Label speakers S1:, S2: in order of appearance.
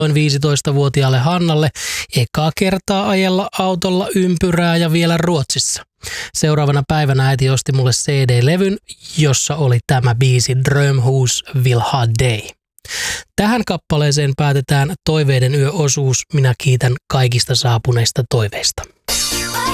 S1: noin 15-vuotiaalle Hannalle ekaa kertaa ajella autolla ympyrää ja vielä Ruotsissa. Seuraavana päivänä äiti osti mulle CD-levyn, jossa oli tämä biisi Drömhus vill ha dig. Tähän kappaleeseen päätetään Toiveiden yö-osuus. Minä kiitän kaikista saapuneista toiveista.